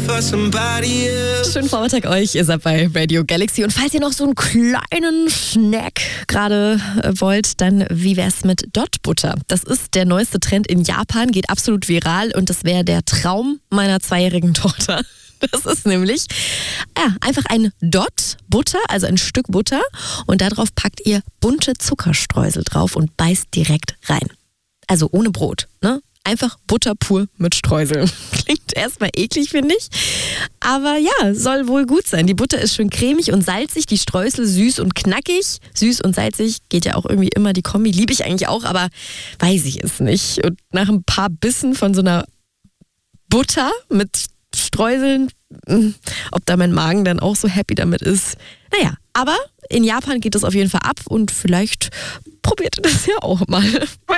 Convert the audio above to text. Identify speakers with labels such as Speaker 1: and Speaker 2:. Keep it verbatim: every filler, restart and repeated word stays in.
Speaker 1: for somebody else.
Speaker 2: Schönen Vormittag euch, ihr seid bei Radio Galaxy. Und falls ihr noch so einen kleinen Snack gerade äh, wollt, dann wie wär's mit Dot-Butter? Das ist der neueste Trend in Japan, geht absolut viral und das wäre der Traum meiner zweijährigen Tochter. Das ist nämlich ja, einfach ein Dot Butter, also ein Stück Butter und darauf packt ihr bunte Zuckerstreusel drauf und beißt direkt rein. Also ohne Brot, ne? Einfach Butter pur mit Streuseln. Klingt erstmal eklig, finde ich. Aber ja, soll wohl gut sein. Die Butter ist schön cremig und salzig, die Streusel süß und knackig. Süß und salzig geht ja auch irgendwie immer die Kombi. Liebe ich eigentlich auch, aber weiß ich es nicht. Und nach ein paar Bissen von so einer Butter mit Streuseln, ob da mein Magen dann auch so happy damit ist. Naja, aber in Japan geht das auf jeden Fall ab und vielleicht probiert ihr das ja auch mal.